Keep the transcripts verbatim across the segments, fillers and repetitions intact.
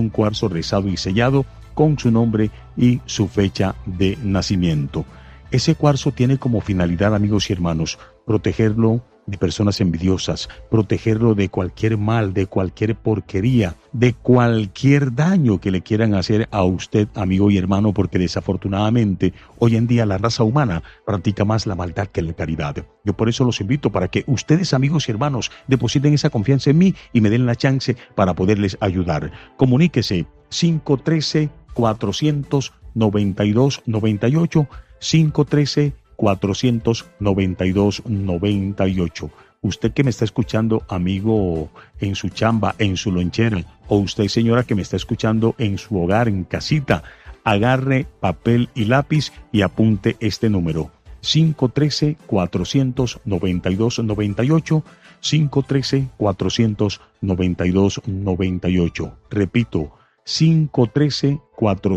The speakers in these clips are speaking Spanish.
un cuarzo rezado y sellado con su nombre y su fecha de nacimiento. Ese cuarzo tiene como finalidad, amigos y hermanos, protegerlo de personas envidiosas, protegerlo de cualquier mal, de cualquier porquería, de cualquier daño que le quieran hacer a usted, amigo y hermano, porque desafortunadamente hoy en día la raza humana practica más la maldad que la caridad. Yo por eso los invito para que ustedes, amigos y hermanos, depositen esa confianza en mí y me den la chance para poderles ayudar. Comuníquese cinco uno tres, cuatro nueve dos, nueve ocho, cinco uno tres, cuatro nueve dos, nueve ocho. Usted que me está escuchando, amigo, en su chamba, en su lonchera, o usted, señora, que me está escuchando en su hogar, en casita, agarre papel y lápiz y apunte este número: cinco uno tres, cuatro nueve dos, nueve ocho, cinco uno tres, cuatro nueve dos, nueve ocho. Repito, cinco uno tres, cuatro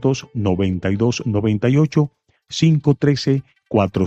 nueve dos, nueve ocho, cinco uno tres, cuatro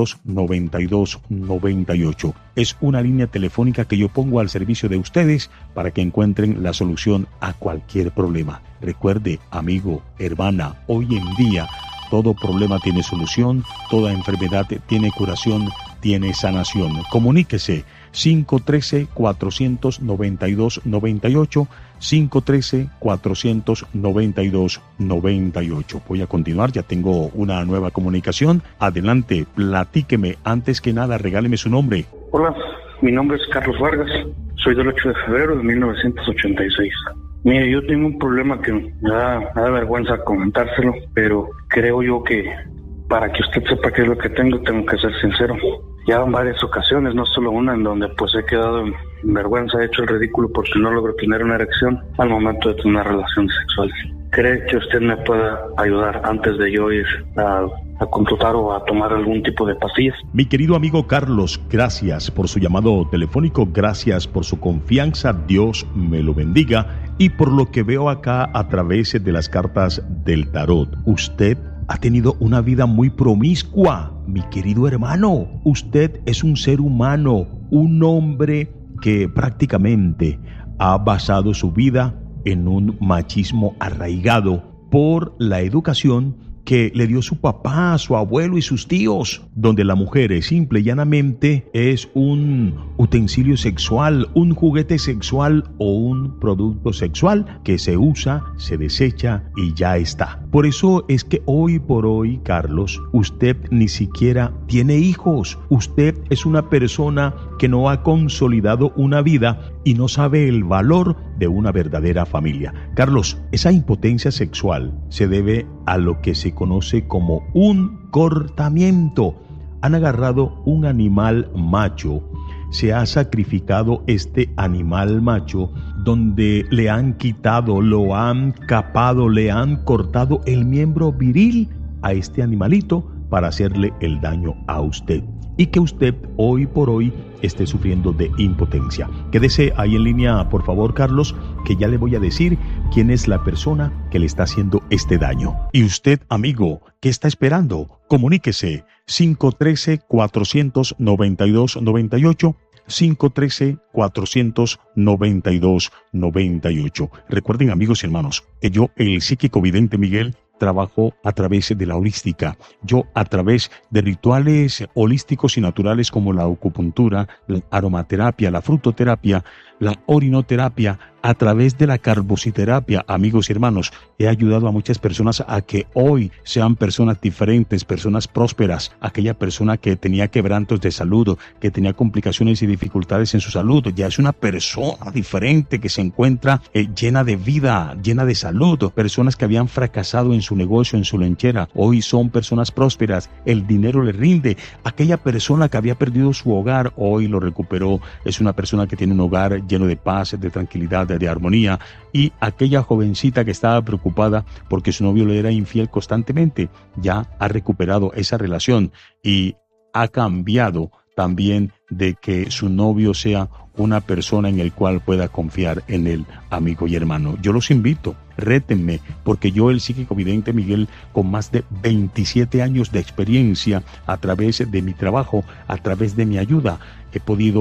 nueve dos, nueve ocho. Es una línea telefónica que yo pongo al servicio de ustedes para que encuentren la solución a cualquier problema. Recuerde, amigo, hermana, hoy en día todo problema tiene solución, toda enfermedad tiene curación, tiene sanación. Comuníquese cinco uno tres, cuatro nueve dos, nueve ocho, cinco uno tres, cuatro nueve dos, nueve ocho. Voy a continuar, ya tengo una nueva comunicación. Adelante, platíqueme. Antes que nada, regáleme su nombre. Hola, mi nombre es Carlos Vargas. Soy del ocho de febrero de mil novecientos ochenta y seis. Mire, yo tengo un problema que me da, me da vergüenza comentárselo, pero creo yo que para que usted sepa qué es lo que tengo, tengo que ser sincero. Ya en varias ocasiones, no solo una, en donde pues he quedado en vergüenza, he hecho el ridículo porque no logro tener una erección al momento de tener una relación sexual. ¿Cree que usted me pueda ayudar antes de yo ir a, a consultar o a tomar algún tipo de pastillas? Mi querido amigo Carlos, gracias por su llamado telefónico, gracias por su confianza, Dios me lo bendiga. Y por lo que veo acá a través de las cartas del tarot, usted ha tenido una vida muy promiscua, mi querido hermano. Usted es un ser humano, un hombre que prácticamente ha basado su vida en un machismo arraigado por la educación que le dio su papá, su abuelo y sus tíos, donde la mujer simple y llanamente es un utensilio sexual, un juguete sexual o un producto sexual que se usa, se desecha y ya está. Por eso es que hoy por hoy, Carlos, usted ni siquiera tiene hijos. Usted es una persona que no ha consolidado una vida y no sabe el valor de una verdadera familia. Carlos, esa impotencia sexual se debe a lo que se conoce como un cortamiento. Han agarrado un animal macho, se ha sacrificado este animal macho, donde le han quitado, lo han capado, le han cortado el miembro viril a este animalito para hacerle el daño a usted. Y que usted hoy por hoy esté sufriendo de impotencia. Quédese ahí en línea, por favor, Carlos, que ya le voy a decir quién es la persona que le está haciendo este daño. Y usted, amigo, ¿qué está esperando? Comuníquese cinco uno tres, cuatro nueve dos, nueve ocho, cinco uno tres, cuatro nueve dos, nueve ocho. Recuerden, amigos y hermanos, que yo, el psíquico vidente Miguel, trabajo a través de la holística. Yo a través de rituales holísticos y naturales como la acupuntura, la aromaterapia, la frutoterapia, la orinoterapia, a través de la carbociterapia, amigos y hermanos, he ayudado a muchas personas a que hoy sean personas diferentes, personas prósperas. Aquella persona que tenía quebrantos de salud, que tenía complicaciones y dificultades en su salud, ya es una persona diferente que se encuentra eh, llena de vida, llena de salud. Personas que habían fracasado en su negocio, en su lonchera, hoy son personas prósperas, el dinero le rinde. Aquella persona que había perdido su hogar, hoy lo recuperó, es una persona que tiene un hogar lleno de paz, de tranquilidad, de armonía. Y aquella jovencita que estaba preocupada porque su novio le era infiel constantemente, ya ha recuperado esa relación y ha cambiado también de que su novio sea una persona en el cual pueda confiar en él, amigo y hermano. Yo los invito, rétenme, porque yo, el psíquico vidente Miguel, con más de veintisiete años de experiencia, a través de mi trabajo, a través de mi ayuda, he podido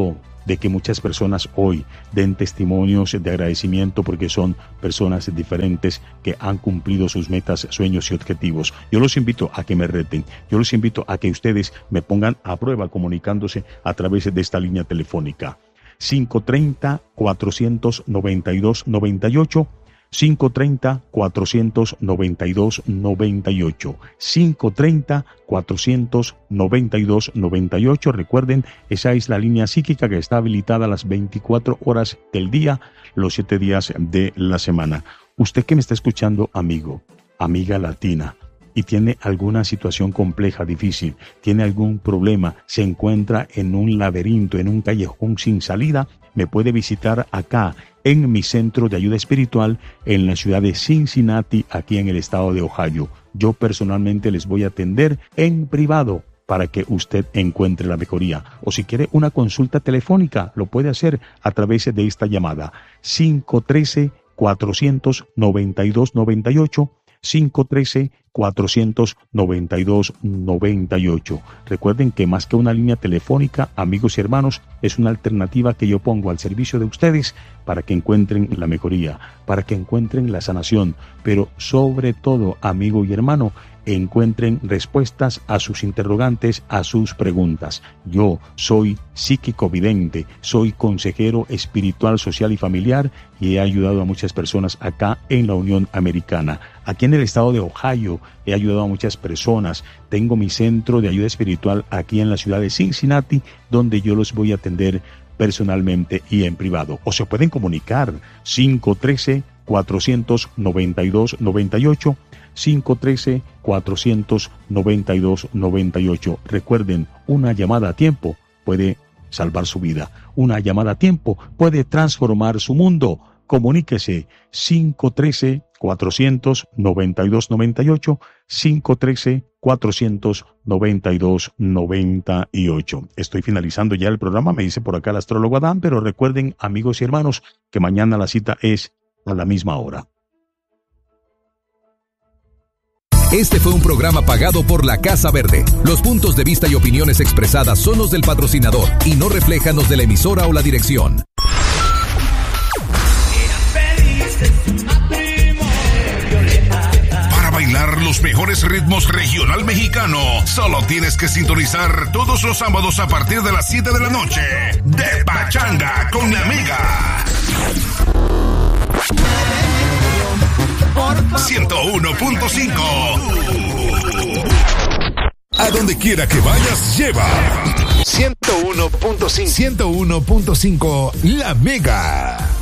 de que muchas personas hoy den testimonios de agradecimiento porque son personas diferentes que han cumplido sus metas, sueños y objetivos. Yo los invito a que me reten, yo los invito a que ustedes me pongan a prueba comunicándose a través de esta línea telefónica. cinco tres cero, cuatro nueve dos, nueve ocho, cinco tres cero, cuatro nueve dos, nueve ocho, cinco tres cero, cuatro nueve dos, nueve ocho. Recuerden, esa es la línea psíquica que está habilitada a las veinticuatro horas del día, los siete días de la semana. Usted que me está escuchando, amigo, amiga latina, y tiene alguna situación compleja, difícil, tiene algún problema, se encuentra en un laberinto, en un callejón sin salida, me puede visitar acá en mi centro de ayuda espiritual en la ciudad de Cincinnati, aquí en el estado de Ohio. Yo personalmente les voy a atender en privado para que usted encuentre la mejoría. O si quiere una consulta telefónica, lo puede hacer a través de esta llamada. cinco uno tres, cuatro nueve dos, nueve ocho, cinco uno tres, cuatro nueve dos, nueve ocho. Recuerden que más que una línea telefónica, amigos y hermanos, es una alternativa que yo pongo al servicio de ustedes para que encuentren la mejoría, para que encuentren la sanación, pero sobre todo, amigo y hermano, encuentren respuestas a sus interrogantes, a sus preguntas. Yo soy psíquico vidente, soy consejero espiritual, social y familiar y he ayudado a muchas personas acá en la Unión Americana. Aquí en el estado de Ohio he ayudado a muchas personas. Tengo mi centro de ayuda espiritual aquí en la ciudad de Cincinnati, donde yo los voy a atender personalmente y en privado. O se pueden comunicar cinco uno tres, cuatro nueve dos, nueve ocho, cinco uno tres, cuatro nueve dos, nueve ocho. Recuerden, una llamada a tiempo puede salvar su vida. Una llamada a tiempo puede transformar su mundo. Comuníquese cinco uno tres, cuatro nueve dos, nueve ocho, cinco uno tres, cuatro nueve dos, nueve ocho. Estoy finalizando ya el programa, me dice por acá el astrólogo Adán, pero recuerden, amigos y hermanos, que mañana la cita es a la misma hora. Este fue un programa pagado por la Casa Verde. Los puntos de vista y opiniones expresadas son los del patrocinador y no reflejan los de la emisora o la dirección. Para bailar los mejores ritmos regional mexicano, solo tienes que sintonizar todos los sábados a partir de las siete de la noche. De Pachanga con la Amiga. ciento uno punto cinco. A donde quiera que vayas, lleva ciento uno punto cinco. ciento uno punto cinco La Mega.